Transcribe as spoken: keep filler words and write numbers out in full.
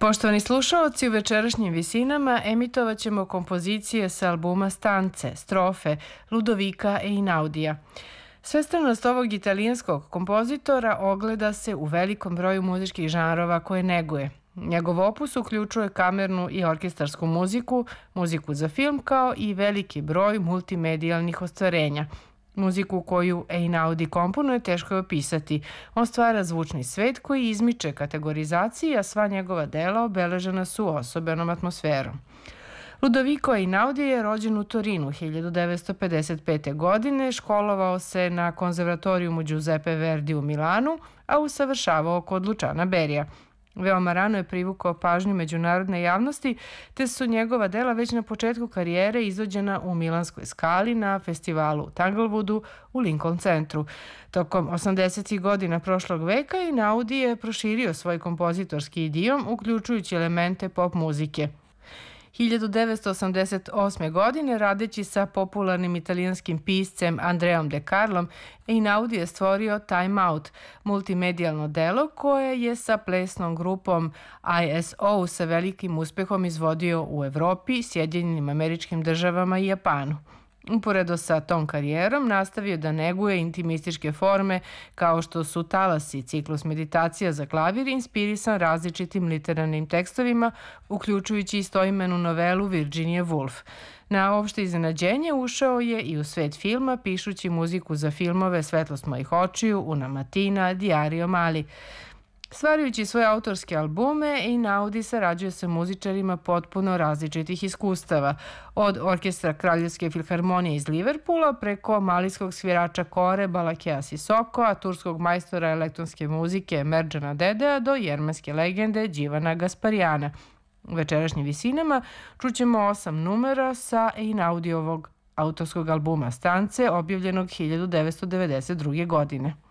Poštovani slušaoci, u večerašnjim visinama emitovat ćemo kompozicije sa albuma Stance, Strofe, Ludovika Einaudija. Svestranost ovog italijanskog kompozitora ogleda se u velikom broju muzičkih žanrova koje neguje. Njegov opus uključuje kamernu i orkestarsku muziku, muziku za film, kao i veliki broj multimedijalnih ostvarenja. Muziku koju Einaudi komponuje teško je opisati. On stvara zvučni svet koji izmiče kategorizaciji, a sva njegova dela obeležena su osobenom atmosferom. Ludovico Einaudi je rođen u Torinu hiljadu devetsto pedeset pete. godine, školovao se na konzervatorijumu Giuseppe Verdi u Milanu, a usavršavao kod Luciana Berija. Veoma rano je privukao pažnju međunarodne javnosti, te su njegova dela već na početku karijere izvođena u Milanskoj Skali na festivalu u Tanglewoodu u Lincoln centru. Tokom osamdesetih godina prošlog veka Einaudi je proširio svoj kompozitorski idiom, uključujući elemente pop muzike. hiljadu devetsto osamdeset osme. godine, radeći sa popularnim italijanskim piscem Andreom De Carlom, Einaudi je stvorio Time Out, multimedijalno delo koje je sa plesnom grupom I S O sa velikim uspehom izvodio u Evropi, Sjedinjenim Američkim Državama i Japanu. Uporedo sa tom karijerom nastavio da neguje intimističke forme kao što su Talasi, ciklus meditacija za klavir, inspirisan različitim literarnim tekstovima, uključujući istoimenu novelu Virginia Woolf. Na opšte iznenađenje ušao je i u svet filma, pišući muziku za filmove Svetlost mojih očiju, Una Mattina, Diario Mali. Stvarajući svoje autorske albume, Einaudi sarađuje sa muzičarima potpuno različitih iskustava, od orkestra Kraljevske filharmonije iz Liverpoola preko malijskog svirača kore Balakea Sissokoa, turskog majstora elektronske muzike Merdžana Dedea do jermenske legende Đivana Gasparijana. U večerašnjim visinama čućemo osam numera sa Einaudijevog autorskog albuma Stance, objavljenog hiljadu devetsto devedeset druge. godine.